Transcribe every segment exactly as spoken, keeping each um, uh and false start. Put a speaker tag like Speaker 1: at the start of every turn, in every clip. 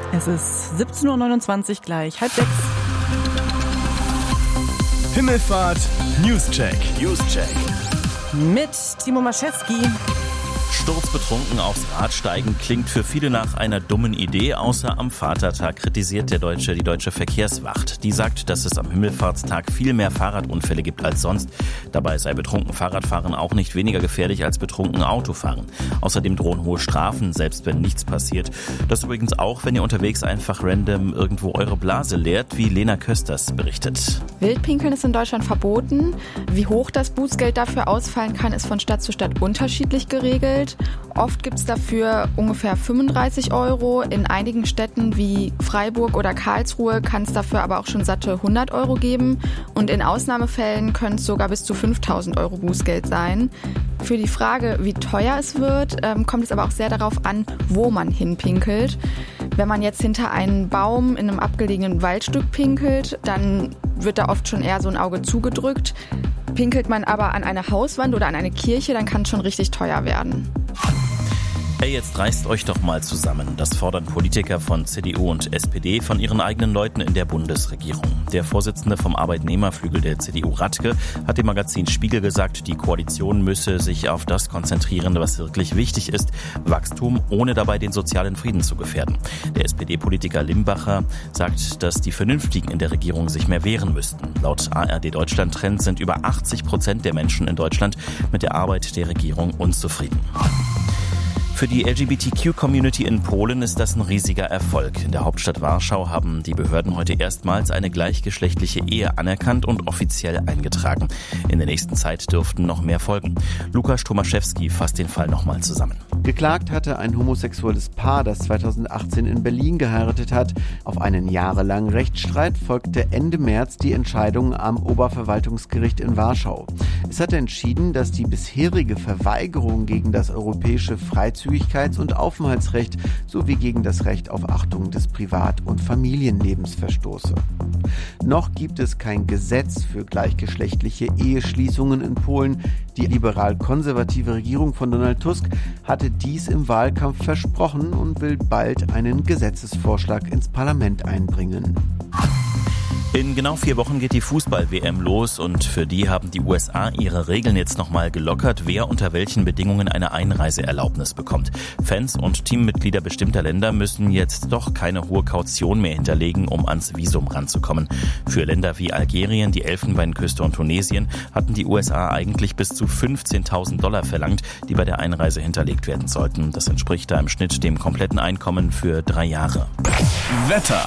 Speaker 1: Es ist siebzehn Uhr neunundzwanzig, gleich halb sechs.
Speaker 2: Himmelfahrt Newscheck. Newscheck.
Speaker 1: Mit Timo Maschewski.
Speaker 3: Sturzbetrunken aufs Rad steigen klingt für viele nach einer dummen Idee, außer am Vatertag kritisiert der Deutsche die Deutsche Verkehrswacht. Die sagt, dass es am Himmelfahrtstag viel mehr Fahrradunfälle gibt als sonst. Dabei sei betrunken Fahrradfahren auch nicht weniger gefährlich als betrunken Autofahren. Außerdem drohen hohe Strafen, selbst wenn nichts passiert. Das übrigens auch, wenn ihr unterwegs einfach random irgendwo eure Blase leert, wie Lena Kösters berichtet.
Speaker 4: Wildpinkeln ist in Deutschland verboten. Wie hoch das Bußgeld dafür ausfallen kann, ist von Stadt zu Stadt unterschiedlich geregelt. Oft gibt es dafür ungefähr fünfunddreißig Euro. In einigen Städten wie Freiburg oder Karlsruhe kann es dafür aber auch schon satte hundert Euro geben. Und in Ausnahmefällen können es sogar bis zu fünftausend Euro Bußgeld sein. Für die Frage, wie teuer es wird, ähm, kommt es aber auch sehr darauf an, wo man hinpinkelt. Wenn man jetzt hinter einen Baum in einem abgelegenen Waldstück pinkelt, dann wird da oft schon eher so ein Auge zugedrückt. Pinkelt man aber an eine Hauswand oder an eine Kirche, dann kann es schon richtig teuer werden.
Speaker 3: Ey, jetzt reißt euch doch mal zusammen. Das fordern Politiker von C D U und S P D von ihren eigenen Leuten in der Bundesregierung. Der Vorsitzende vom Arbeitnehmerflügel der C D U, Radke, hat dem Magazin Spiegel gesagt, die Koalition müsse sich auf das konzentrieren, was wirklich wichtig ist: Wachstum, ohne dabei den sozialen Frieden zu gefährden. Der S P D-Politiker Limbacher sagt, dass die Vernünftigen in der Regierung sich mehr wehren müssten. Laut A R D Deutschland Trend sind über achtzig Prozent der Menschen in Deutschland mit der Arbeit der Regierung unzufrieden. Für die L G B T Q-Community in Polen ist das ein riesiger Erfolg. In der Hauptstadt Warschau haben die Behörden heute erstmals eine gleichgeschlechtliche Ehe anerkannt und offiziell eingetragen. In der nächsten Zeit dürften noch mehr folgen. Lukasz Tomaszewski fasst den Fall nochmal zusammen.
Speaker 5: Geklagt hatte ein homosexuelles Paar, das zweitausendachtzehn in Berlin geheiratet hat. Auf einen jahrelangen Rechtsstreit folgte Ende März die Entscheidung am Oberverwaltungsgericht in Warschau. Es hatte entschieden, dass die bisherige Verweigerung gegen das europäische Freizügigkeits- und Aufenthaltsrecht sowie gegen das Recht auf Achtung des Privat- und Familienlebens verstoße. Noch gibt es kein Gesetz für gleichgeschlechtliche Eheschließungen in Polen. Die liberal-konservative Regierung von Donald Tusk hatte dies im Wahlkampf versprochen und will bald einen Gesetzesvorschlag ins Parlament einbringen.
Speaker 3: In genau vier Wochen geht die Fußball-W M los und für die haben die U S A ihre Regeln jetzt nochmal gelockert, wer unter welchen Bedingungen eine Einreiseerlaubnis bekommt. Fans und Teammitglieder bestimmter Länder müssen jetzt doch keine hohe Kaution mehr hinterlegen, um ans Visum ranzukommen. Für Länder wie Algerien, die Elfenbeinküste und Tunesien hatten die U S A eigentlich bis zu fünfzehntausend Dollar verlangt, die bei der Einreise hinterlegt werden sollten. Das entspricht da im Schnitt dem kompletten Einkommen für drei Jahre.
Speaker 2: Wetter.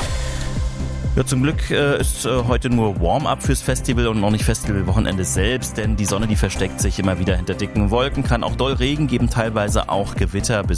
Speaker 3: Ja, zum Glück äh, ist äh, heute nur Warm-up fürs Festival und noch nicht Festivalwochenende selbst, denn die Sonne, die versteckt sich immer wieder hinter dicken Wolken, kann auch doll Regen geben, teilweise auch Gewitter.